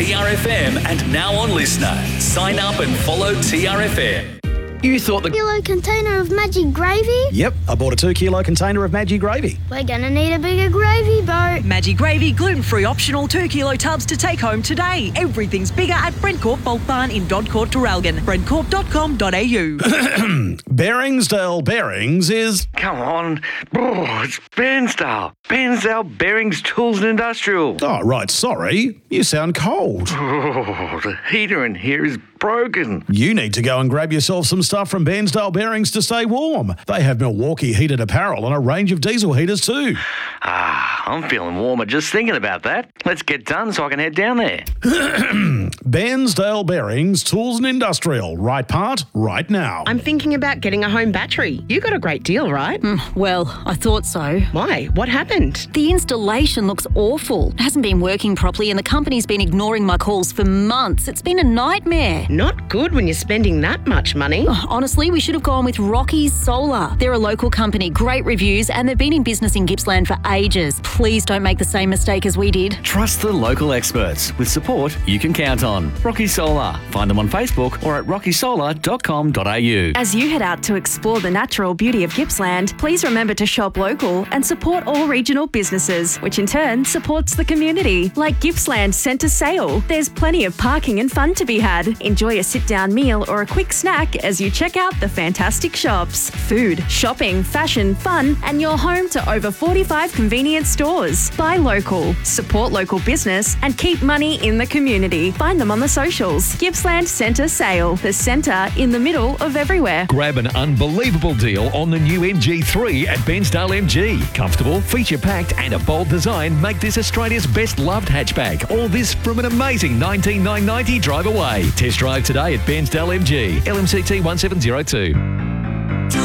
TRFM and now on Listener. Sign up and follow TRFM. You thought the kilo container of magic gravy? Yep, I bought a 2 kilo container of Maggi gravy. We're gonna need a bigger gravy boat. Maggi Gravy, gluten-free optional 2 kilo tubs to take home today. Everything's bigger at Brentcorp Bulk Barn in Dodcourt, Traralgon. Brentcorp.com.au. Bairnsdale Bearings is... Come on. Oh, it's Bairnsdale. Bairnsdale Bearings Tools and Industrial. Oh, right, sorry. You sound cold. Oh, the heater in here is broken. You need to go and grab yourself some stuff from Bairnsdale Bearings to stay warm. They have Milwaukee heated apparel and a range of diesel heaters too. I'm feeling warmer just thinking about that. Let's get done so I can head down there. Bairnsdale Bearings Tools and Industrial. Right part, right now. I'm thinking about getting a home battery. You got a great deal, right? Well, I thought so. Why? What happened? The installation looks awful. It hasn't been working properly and the company's been ignoring my calls for months. It's been a nightmare. Not good when you're spending that much money. Honestly, we should have gone with Rocky's Solar. They're a local company, great reviews, and they've been in business in Gippsland for ages. Please don't make the same mistake as we did. Trust the local experts with support you can count on. Rocky Solar. Find them on Facebook or at rockysolar.com.au. As you head out to explore the natural beauty of Gippsland, please remember to shop local and support all regional businesses, which in turn supports the community. Like Gippsland Centre Sale, there's plenty of parking and fun to be had. Enjoy a sit-down meal or a quick snack as you check out the fantastic shops. Food, shopping, fashion, fun, and you're home to over 45 convenience stores. Buy local, support local business, and keep money in the community. Find them on the socials. Gippsland Centre Sale, the centre in the middle of everywhere. Grab an unbelievable deal on the new MG3 at Bairnsdale MG. Comfortable, feature-packed, and a bold design make this Australia's best loved hatchback. All this from an amazing $19,990 drive away. Test drive today at Bairnsdale MG, LMCT 1702.